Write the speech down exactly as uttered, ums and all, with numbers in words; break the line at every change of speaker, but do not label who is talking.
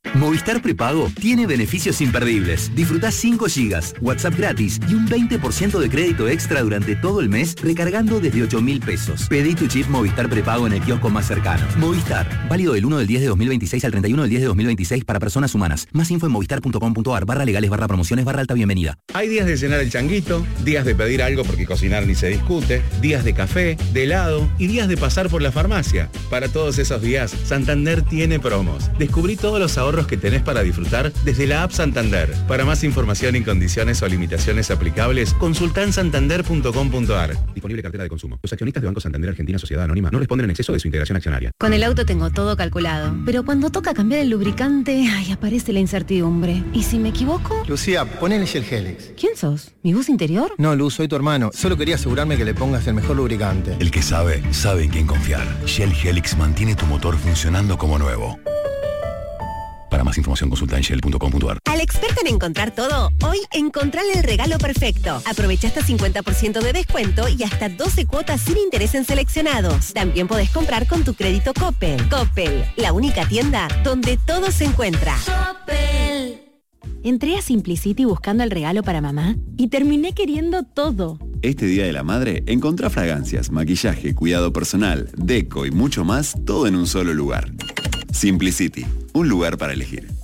Movistar Prepago tiene beneficios imperdibles. Disfrutá cinco gigas, WhatsApp gratis y un veinte por ciento de crédito extra durante todo el mes recargando desde ocho mil pesos. Pedí tu chip Movistar Prepago en el kiosco más cercano. Movistar, válido del uno del diez de dos mil veintiséis al treinta y uno del diez de dos mil veintiséis para personas humanas. Más info en movistar.com.ar barra legales barra promociones barra alta bienvenida.
Hay días de llenar el changuito, días de pedir algo porque cocinar ni se discute, días de café, de helado y días de pasar por la farmacia. Para todos esos días, Santander tiene promos. Descubrí todos los ahorros que tenés para disfrutar desde la app Santander. Para más información y condiciones o limitaciones aplicables, consultá en santander punto com punto ar. Disponible cartera de consumo. Los accionistas de Banco Santander Argentina Sociedad Anónima no responden en exceso de su integración accionaria.
Con el auto tengo todo calculado, pero cuando toca cambiar el lubricante, ay, aparece la incertidumbre. ¿Y si me equivoco?
Lucía, ponele Shell Helix.
¿Quién sos? ¿Mi voz interior?
No, Luz, soy tu hermano. Solo quería asegurarme que le pongas el mejor lubricante.
El que sabe, sabe en quién confiar. Shell Helix mantiene tu motor funcionando como nuevo. Para más información consulta en shell punto com punto ar.
Al experto en encontrar todo, hoy encontrale el regalo perfecto. Aprovecha hasta cincuenta por ciento de descuento y hasta doce cuotas sin interés en seleccionados. También podés comprar con tu crédito Coppel. Coppel, la única tienda donde todo se encuentra.
Coppel. Entré a Simplicity buscando el regalo para mamá y terminé queriendo todo.
Este Día de la Madre, encontrá fragancias, maquillaje, cuidado personal, deco y mucho más, todo en un solo lugar. Simplicity, un lugar para elegir.